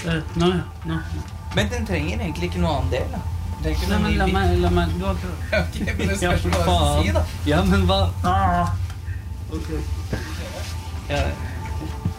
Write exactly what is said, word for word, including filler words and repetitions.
Uh, nå, ja. Nå. Men den trenger egentlig ikke noe annen del, da. Det er ikke Nei, noe men la ny meg, la meg, du har ikke... Ok, men det Ja, spørs hva for jeg skal si, da. Ja, men hva? Ah. Ok. Ja,